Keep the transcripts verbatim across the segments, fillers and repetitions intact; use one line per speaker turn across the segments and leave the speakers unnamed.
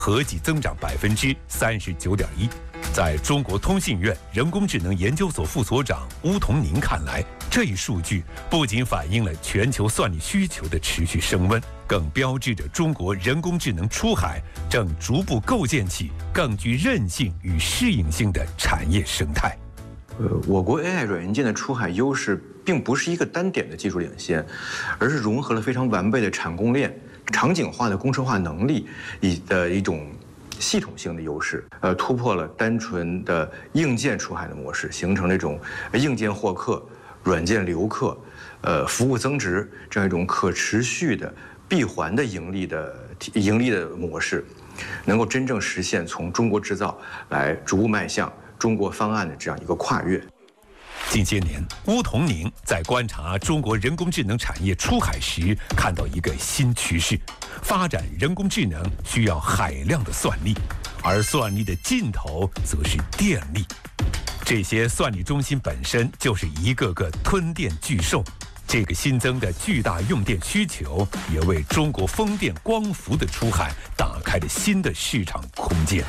合计增长百分之三十九点一。在中国通信院人工智能研究所副所长邬同宁看来，这一数据不仅反映了全球算力需求的持续升温，更标志着中国人工智能出海正逐步构建起更具韧性与适应性的产业生态。
呃，我国 A I 软硬件的出海优势并不是一个单点的技术领先，而是融合了非常完备的产供链、场景化的工程化能力以的一种系统性的优势，呃，突破了单纯的硬件出海的模式，形成这种硬件获客、软件留客、呃，服务增值这样一种可持续的闭环的盈利的盈利的模式，能够真正实现从中国制造来逐步迈向中国方案的这样一个跨越。
近些年，邬同宁在观察中国人工智能产业出海时，看到一个新趋势：发展人工智能需要海量的算力，而算力的尽头则是电力。这些算力中心本身就是一个个吞电巨兽，这个新增的巨大用电需求，也为中国风电、光伏的出海打开了新的市场空间。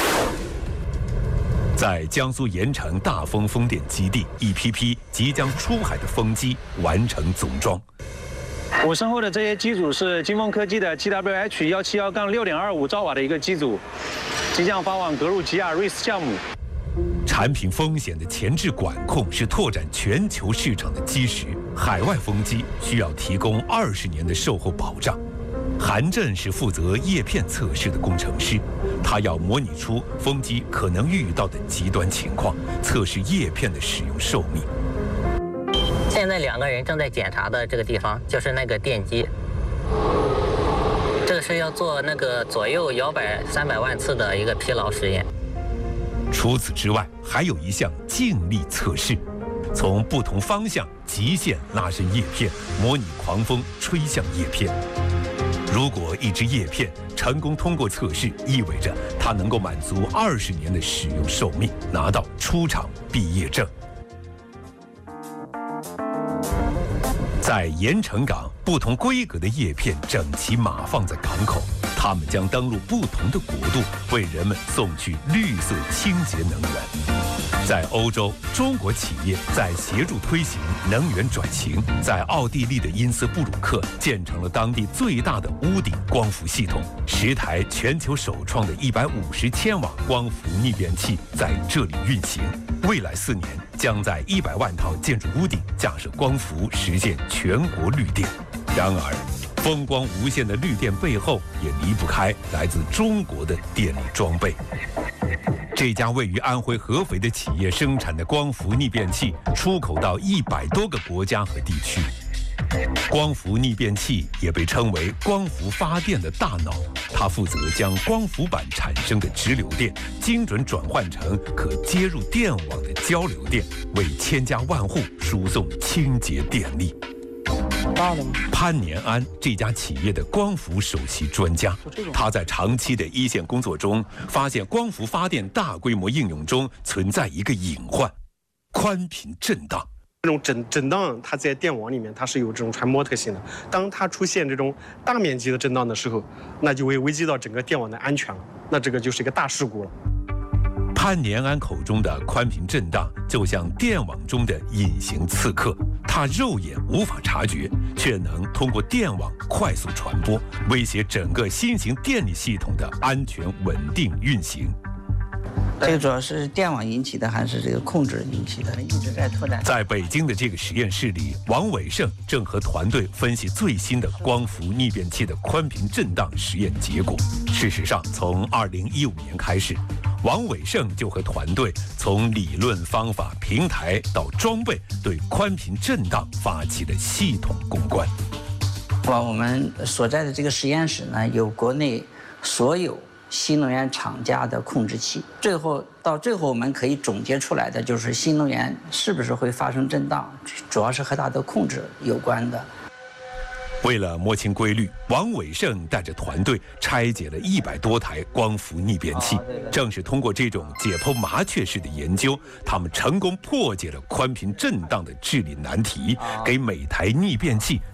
在江苏盐城大风风电基地，一批批即将出海的风机完成总装。
我身后的这些机组是金风科技的 G W H 一七一杠六点二五兆瓦的一个机组，即将发往格鲁吉亚瑞斯项目。
产品风险的前置管控是拓展全球市场的基石。海外风机需要提供二十年的售后保障。韩震是负责叶片测试的工程师，他要模拟出风机可能遇到的极端情况，测试叶片的使用寿命。
现在两个人正在检查的这个地方就是那个电机，这个是要做那个左右摇摆三百万次的一个疲劳实验。
除此之外，还有一项静力测试，从不同方向极限拉伸叶片，模拟狂风吹向叶片。如果一只叶片成功通过测试，意味着它能够满足二十年的使用寿命，拿到出厂毕业证。在盐城港，不同规格的叶片整齐码放在港口，它们将登陆不同的国度，为人们送去绿色清洁能源。在欧洲，中国企业在协助推行能源转型。在奥地利的因斯布鲁克建成了当地最大的屋顶光伏系统，十台全球首创的一百五十千瓦光伏逆变器在这里运行。未来四年将在一百万套建筑屋顶架设光伏，实现全国绿电。然而，风光无限的绿电背后，也离不开来自中国的电力装备。这家位于安徽合肥的企业生产的光伏逆变器出口到一百多个国家和地区。光伏逆变器也被称为光伏发电的大脑，它负责将光伏板产生的直流电精准转换成可接入电网的交流电，为千家万户输送清洁电力。潘年安这家企业的光伏首席专家，他在长期的一线工作中发现，光伏发电大规模应用中存在一个隐患：宽频震荡。
这种震震荡，它在电网里面它是有这种传播特性的。当它出现这种大面积的震荡的时候，那就会危及到整个电网的安全了。那这个就是一个大事故了。
潘年安口中的宽频震荡，就像电网中的隐形刺客，它肉眼无法察觉，却能通过电网快速传播，威胁整个新型电力系统的安全稳定运行。
这个主要是电网引起的，还是这个控制引起的？一直在拓展。
在北京的这个实验室里，王伟胜正和团队分析最新的光伏逆变器的宽频震荡实验结果。事实上，从二零一五年开始，王伟胜就和团队从理论、方法、平台到装备，对宽频震荡发起了系统攻关。
我我们所在的这个实验室呢，有国内所有新能源厂家的控制器，最后到最后我们可以总结出来的就是新能源是不是会发生震荡，主要是和它的控制有关的。
为了摸清规律，王伟胜带着团队拆解了一百多台光伏逆变器。正是通过这种解剖麻雀式的研究，他们成功破解了宽频震荡的治理难题，给每台逆变器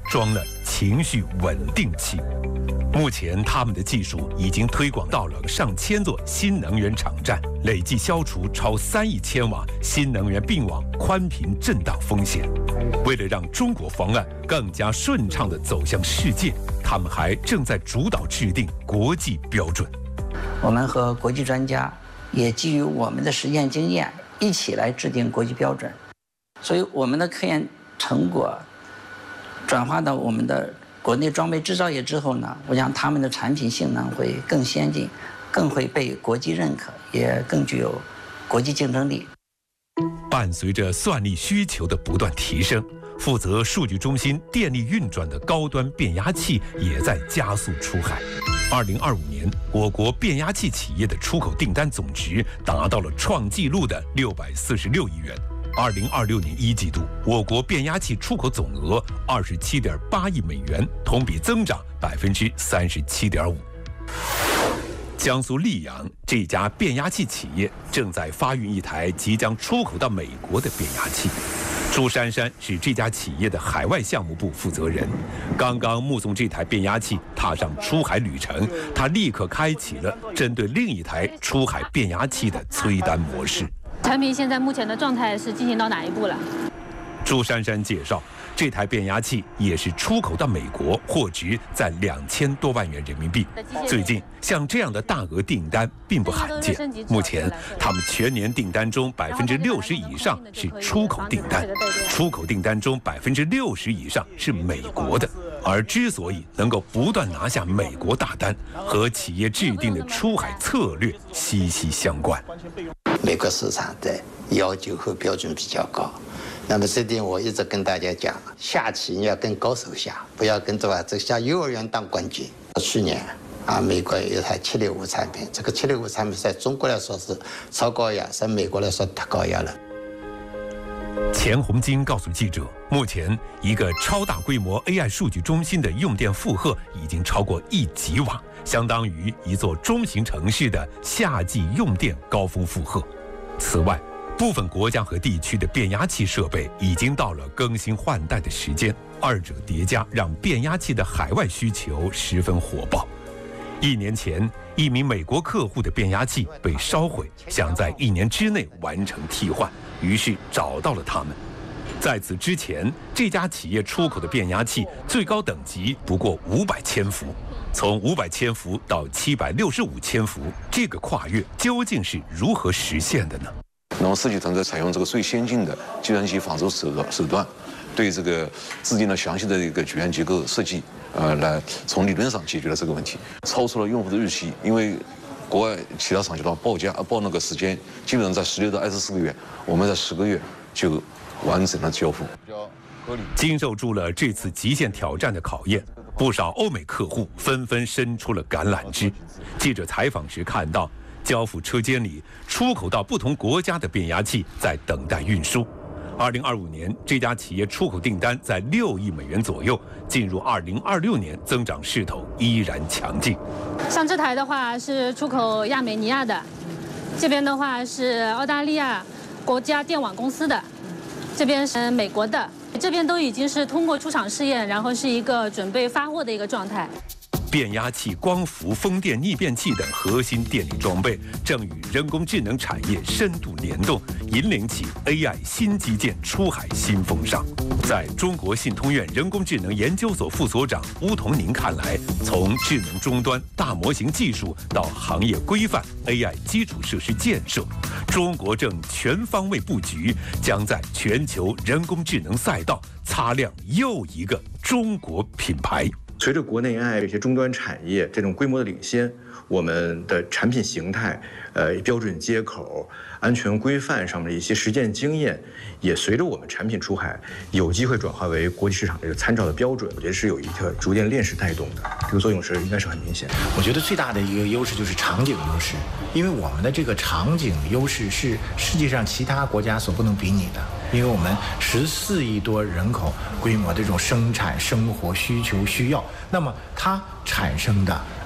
装了情绪稳定器。目前，他们的技术已经推广到了上千座新能源场站，累计消除超三亿千瓦新能源并网宽频震荡风险。为了让中国方案更加顺畅地走向世界，他们还正在主导制定国际标准。
我们和国际专家也基于我们的实践经验，一起来制定国际标准。所以，我们的科研成果转化到我们的国内装备制造业之后呢，我想他们的产品性能会更先进，更会被国际认可，也更具有国际竞争力。
伴随着算力需求的不断提升，负责数据中心电力运转的高端变压器也在加速出海。二零二五年，我国变压器企业的出口订单总值达到了创纪录的六百四十六亿元。二零二六年一季度，我国变压器出口总额二十七点八亿美元，同比增长百分之三十七点五。江苏溧阳这家变压器企业正在发运一台即将出口到美国的变压器。朱珊珊是这家企业的海外项目部负责人，刚刚目送这台变压器踏上出海旅程，他立刻开启了针对另一台出海变压器的催单模式。
产品现在目前的状态是进行到哪一步了？
朱珊珊介绍，这台变压器也是出口到美国，货值在两千多万元人民币。最近像这样的大额订单并不罕见。目前，他们全年订单中百分之六十以上是出口订单，出口订单中百分之六十以上是美国的。而之所以能够不断拿下美国大单，和企业制定的出海策略息息相关。
美国市场的要求和标准比较高，那么这点我一直跟大家讲，下棋你要跟高手下，不要跟这吧，这下幼儿园当冠军。去年啊，美国有一台七六五产品，这个七六五产品在中国来说是超高压，在美国来说太高压了。
钱红金告诉记者，目前一个超大规模 A I 数据中心的用电负荷已经超过一吉瓦，相当于一座中型城市的夏季用电高峰负荷。此外，部分国家和地区的变压器设备已经到了更新换代的时间，二者叠加让变压器的海外需求十分火爆。一年前，一名美国客户的变压器被烧毁，想在一年之内完成替换，于是找到了他们。在此之前，这家企业出口的变压器最高等级不过五百千伏，从五百千伏到七百六十五千伏，这个跨越究竟是如何实现的呢？
那么设计团队采用这个最先进的计算机仿造手段手段，对这个制定了详细的一个局限结构设计，呃，来从理论上解决了这个问题，超出了用户的预期。因为国外其他厂家的报价报那个时间，基本上在十六到二十四个月，我们在十个月就完成了交付。
经受住了这次极限挑战的考验，不少欧美客户纷纷伸出了橄榄枝。记者采访时看到，交付车间里出口到不同国家的变压器在等待运输。二零二五年，这家企业出口订单在六亿美元左右，进入二零二六年，增长势头依然强劲。
像这台的话是出口亚美尼亚的，这边的话是澳大利亚国家电网公司的，这边是美国的，这边都已经是通过出厂试验，然后是一个准备发货的一个状态。
变压器、光伏、风电逆变器等核心电力装备正与人工智能产业深度联动，引领起 A I 新基建出海新风尚。在中国信通院人工智能研究所副所长邬同宁看来，从智能终端、大模型技术到行业规范、A I 基础设施建设，中国正全方位布局，将在全球人工智能赛道擦亮又一个中国品牌。
随着国内 A I 这些终端产业这种规模的领先，我们的产品形态、呃标准接口、安全规范上面的一些实践经验，也随着我们产品出海有机会转化为国际市场这个参照的标准。我觉得是有一个逐渐链式带动的，这个作用是应该是很明显的。
我觉得最大的一个优势就是场景优势，因为我们的这个场景优势是世界上其他国家所不能比拟的。因为我们十四亿多人口规模的这种生产生活需求需要，那么它产生的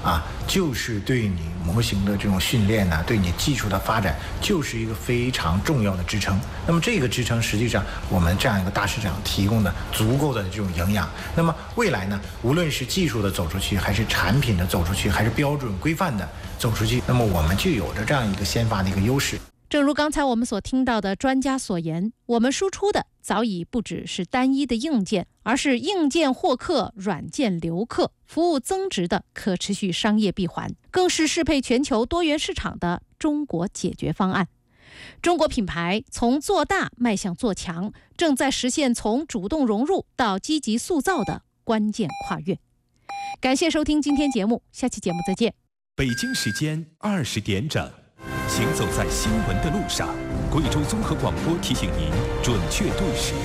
啊，就是对你模型的这种训练呐、啊，对你技术的发展，就是一个非常重要的支撑。那么这个支撑，实际上我们这样一个大市场提供的足够的这种营养。那么未来呢，无论是技术的走出去，还是产品的走出去，还是标准规范的走出去，那么我们就有着这样一个先发的一个优势。
正如刚才我们所听到的专家所言，我们输出的早已不只是单一的硬件，而是硬件获客、软件留客、服务增值的可持续商业闭环，更是适配全球多元市场的中国解决方案。中国品牌从做大迈向做强，正在实现从主动融入到积极塑造的关键跨越。感谢收听今天节目，下期节目再见。
北京时间二十点整。行走在新闻的路上，贵州综合广播提醒您准确对时。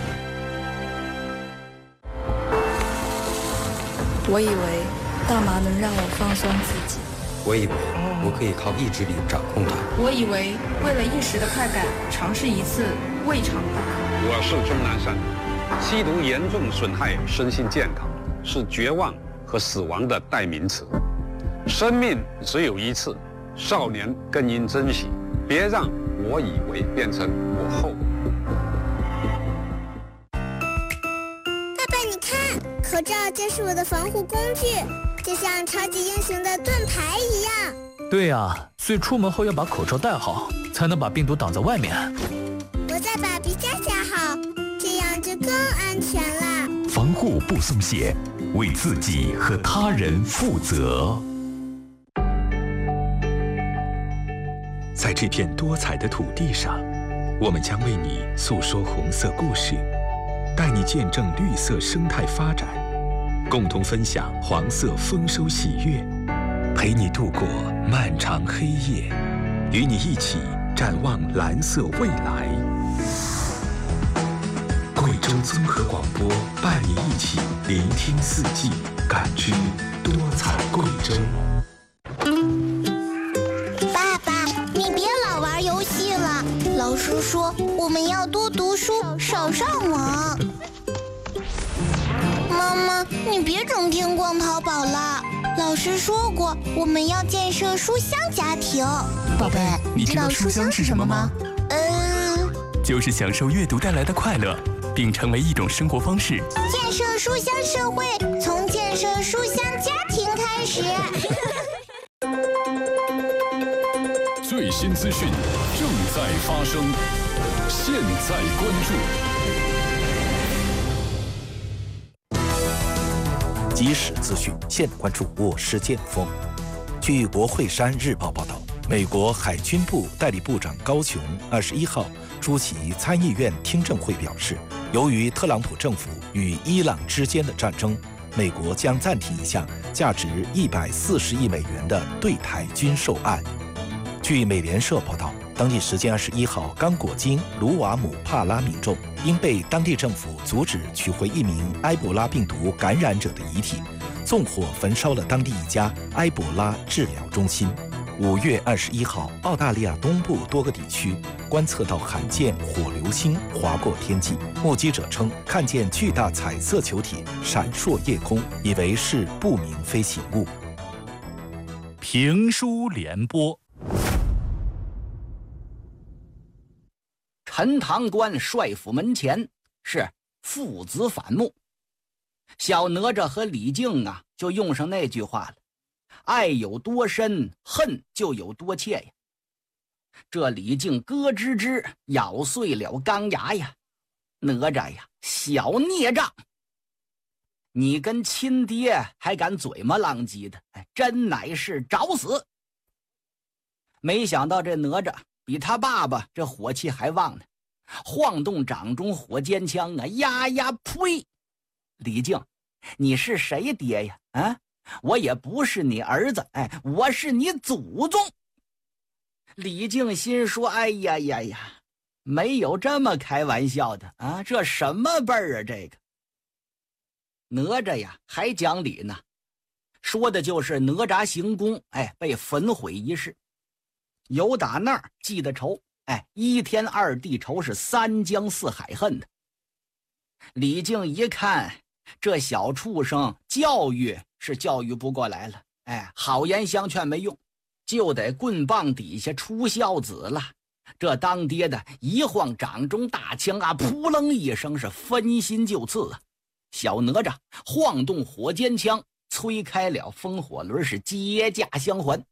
我以为大麻能让我放松自己，
我以为我可以靠意志力掌控它，
我以为为了一时的快感，尝试一次未尝不可。
我是钟南山，吸毒严重损害身心健康，是绝望和死亡的代名词。生命只有一次。少年更应珍惜，别让我以为变成我后悔。
爸爸，你看，口罩就是我的防护工具，就像超级英雄的盾牌一样。
对呀、啊，所以出门后要把口罩戴好，才能把病毒挡在外面。
我再把鼻夹夹好，这样就更安全了。
防护不松懈，为自己和他人负责。在这片多彩的土地上，我们将为你诉说红色故事，带你见证绿色生态发展，共同分享黄色丰收喜悦，陪你度过漫长黑夜，与你一起展望蓝色未来。贵州综合广播伴你一起聆听四季，感知多彩贵州。
老师说我们要多读书，少上网。妈妈，你别整天逛淘宝了。老师说过，我们要建设书香家庭。
宝贝，你知道书香是什么吗？
嗯，
就是享受阅读带来的快乐，并成为一种生活方式。
建设书香社会，从建设书香家庭开始。
最新资讯正在发生，现在关
注。即时资讯，现关注我师剑锋。据国会山日报报道，美国海军部代理部长高雄二十一号出席参议院听证会表示，由于特朗普政府与伊朗之间的战争，美国将暂停一项价值一百四十亿美元的对台军售案。据美联社报道，当地时间二十一号，刚果金卢瓦姆帕拉民众因被当地政府阻止取回一名埃博拉病毒感染者的遗体，纵火焚烧了当地一家埃博拉治疗中心。五月二十一号，澳大利亚东部多个地区观测到罕见火流星划过天际，目击者称看见巨大彩色球体闪烁夜空，以为是不明飞行物。
评书联播。
陈塘关帅府门前是父子反目，小哪吒和李靖啊，就用上那句话了：爱有多深，恨就有多切呀。这李靖咯吱吱咬碎了钢牙呀，哪吒呀，小孽障！你跟亲爹还敢嘴嘛浪叽的，哎，真乃是找死！没想到这哪吒比他爸爸这火气还旺呢，晃动掌中火尖枪啊，呀呀呸！李靖，你是谁爹呀？啊，我也不是你儿子，哎，我是你祖宗。李靖心说：哎呀呀呀，没有这么开玩笑的啊，这什么辈儿啊？这个哪吒呀，还讲理呢，说的就是哪吒行宫，哎，被焚毁一事。由打那儿记的仇，哎，一天二地仇，是三江四海恨的。李靖一看，这小畜生教育是教育不过来了， 哎，好言相劝没用，就得棍棒底下出孝子了。这当爹的一晃掌中大枪啊，扑棱一声是分心就刺啊！小哪吒晃动火尖枪，催开了风火轮，是接驾相还。